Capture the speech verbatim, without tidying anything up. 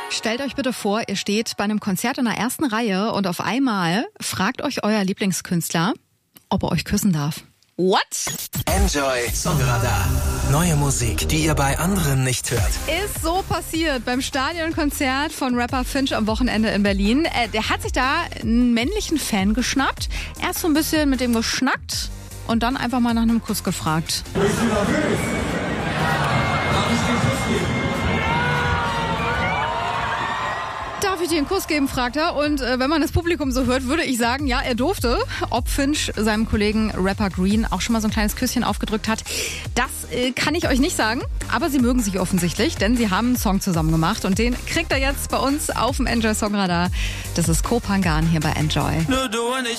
Stellt euch bitte vor, ihr steht bei einem Konzert in der ersten Reihe und auf einmal fragt euch euer Lieblingskünstler, ob er euch küssen darf. What? Enjoy Songradar. Neue Musik, die ihr bei anderen nicht hört. Ist so passiert beim Stadionkonzert von Rapper Finch am Wochenende in Berlin. Äh, der hat sich da einen männlichen Fan geschnappt. Erst so ein bisschen mit dem geschnackt und dann einfach mal nach einem Kuss gefragt. Bist du nervös? Darf ich den Kuss geben? Darf ich dir einen Kuss geben, fragt er. Und äh, wenn man das Publikum so hört, würde ich sagen, ja, er durfte. Ob Finch seinem Kollegen Rapper Green auch schon mal so ein kleines Küsschen aufgedrückt hat, das äh, kann ich euch nicht sagen. Aber sie mögen sich offensichtlich, denn sie haben einen Song zusammen gemacht. Und den kriegt er jetzt bei uns auf dem Enjoy Songradar. Das ist Kopangan hier bei Enjoy. Nur du und ich.